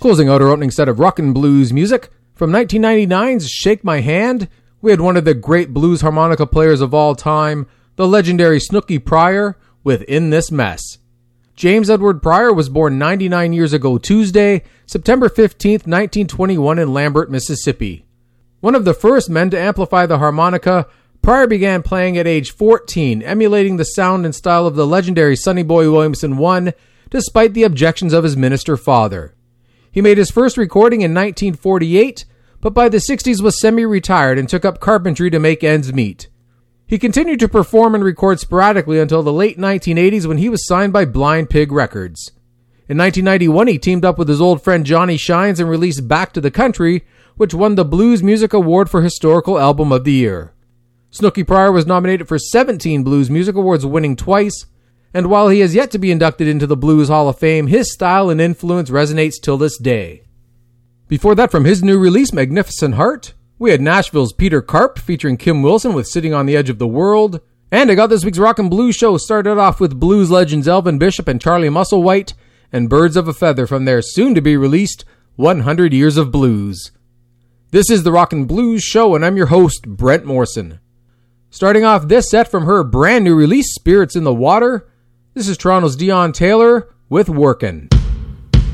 Closing out our opening set of rockin' blues music, from 1999's Shake My Hand, we had one of the great blues harmonica players of all time, the legendary Snooky Pryor, with In This Mess. James Edward Pryor was born 99 years ago Tuesday, September 15th, 1921 in Lambert, Mississippi. One of the first men to amplify the harmonica, Pryor began playing at age 14, emulating the sound and style of the legendary Sonny Boy Williamson I, despite the objections of his minister father. He made his first recording in 1948, but by the 60s was semi-retired and took up carpentry to make ends meet. He continued to perform and record sporadically until the late 1980s when he was signed by Blind Pig Records. In 1991, he teamed up with his old friend Johnny Shines and released Back to the Country, which won the Blues Music Award for Historical Album of the Year. Snooky Pryor was nominated for 17 Blues Music Awards, winning twice, and while he has yet to be inducted into the Blues Hall of Fame, his style and influence resonates till this day. Before that, from his new release, Magnificent Heart, we had Nashville's Peter Karp featuring Kim Wilson with Sitting on the Edge of the World, and I got this week's Rockin' Blues show started off with blues legends Elvin Bishop and Charlie Musselwhite and Birds of a Feather from their soon-to-be-released 100 Years of Blues. This is the Rockin' Blues show, and I'm your host, Brent Morrison. Starting off this set from her brand new release, Spirits in the Water, this is Toronto's Dion Taylor with Workin'.